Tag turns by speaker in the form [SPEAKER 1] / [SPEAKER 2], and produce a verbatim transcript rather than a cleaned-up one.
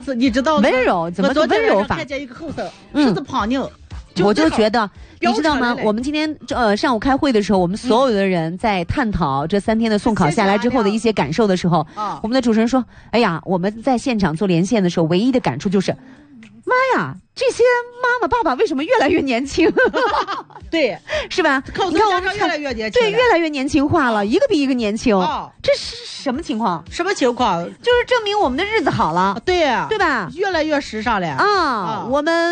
[SPEAKER 1] 是你知道
[SPEAKER 2] 温柔怎么个温柔法？
[SPEAKER 1] 看见一个后头狮子胖妞，
[SPEAKER 2] 我就觉得。你知道吗？我们今天呃上午开会的时候，我们所有的人在探讨这三天的送考下来之后的一些感受的时候，我们的主持人说：“哎呀，我们在现场做连线的时候，唯一的感触就是，妈呀，这些妈妈爸爸为什么越来越年轻？
[SPEAKER 1] 对，
[SPEAKER 2] 是吧？
[SPEAKER 1] 你看我们越来越年轻，
[SPEAKER 2] 对，越来越年轻化了，一个比一个年轻。这是什么情况？
[SPEAKER 1] 什么情况？
[SPEAKER 2] 就是证明我们的日子好了，
[SPEAKER 1] 对呀，
[SPEAKER 2] 对吧？
[SPEAKER 1] 越来越时尚了
[SPEAKER 2] 啊，我们。